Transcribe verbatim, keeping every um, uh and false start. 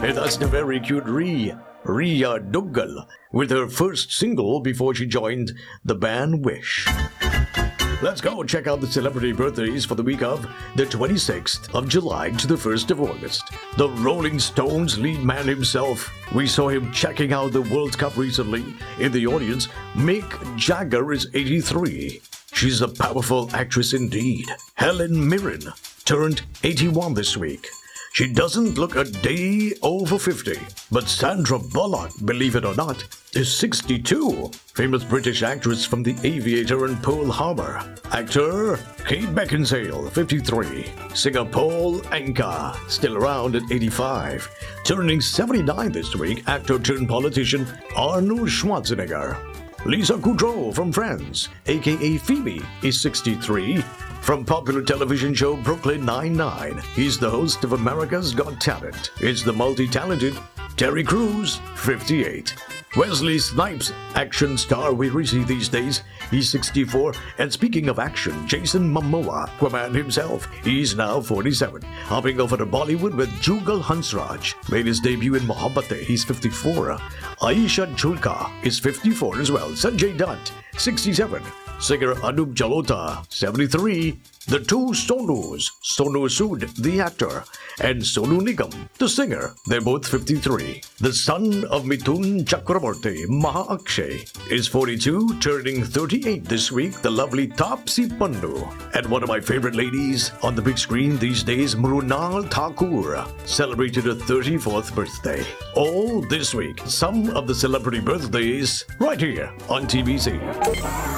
And that's the very cute Rhea, Rhea Duggal, with her first single before she joined the band Wish. Let's go check out the celebrity birthdays for the week of the twenty-sixth of July to the first of August. The Rolling Stones lead man himself. We saw him checking out the World Cup recently. In the audience, Mick Jagger is eighty-three. She's a powerful actress indeed. Helen Mirren turned eighty-one this week. She doesn't look a day over fifty, but Sandra Bullock, believe it or not, is sixty-two. Famous British actress from The Aviator and Pearl Harbor. Actor Kate Beckinsale, fifty-three. Singer Paul Anka, still around at eighty-five. Turning seventy-nine this week, actor turned politician Arnold Schwarzenegger. Lisa Kudrow from Friends, aka Phoebe, is sixty-three. From popular television show Brooklyn Nine-Nine, he's the host of America's Got Talent. It's the multi-talented Terry Crews, fifty-eight. Wesley Snipes, action star we receive these days, he's sixty-four. And speaking of action, Jason Momoa, Aquaman himself, he's now forty-seven. Hopping over to Bollywood with Jugal Hansraj, made his debut in Mohabbatein, he's fifty-four. Aisha Julka is fifty-four as well. Sanjay Dutt, sixty-seven. Singer Anup Jalota, seventy-three. The two Sonus, Sonu Sood, the actor, and Sonu Nigam, the singer, they're both fifty-three. The son of Mithun Chakraborty, Maha Akshay, is forty-two, turning thirty-eight this week, the lovely Taapsee Pannu. And one of my favorite ladies on the big screen these days, Mrunal Thakur, celebrated her thirty-fourth birthday. All this week, some of the celebrity birthdays right here on T V C.